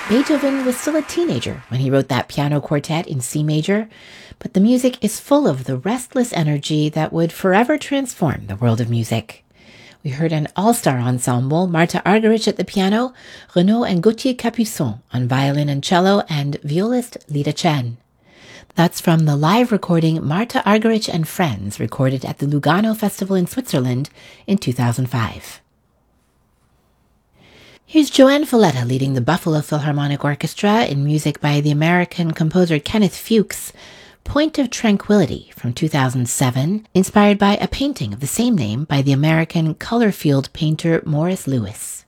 Beethoven was still a teenager when he wrote that piano quartet in C major, but the music is full of the restless energy that would forever transform the world of music. We heard an all-star ensemble, Marta Argerich at the piano, Renaud and Gauthier Capuçon on violin and cello, and violist Lida Chen. That's from the live recording Marta Argerich and Friends, recorded at the Lugano Festival in Switzerland in 2005. Here's Joanne Falletta leading the Buffalo Philharmonic Orchestra in music by the American composer Kenneth Fuchs, Point of Tranquility from 2007, inspired by a painting of the same name by the American color field painter Morris Louis.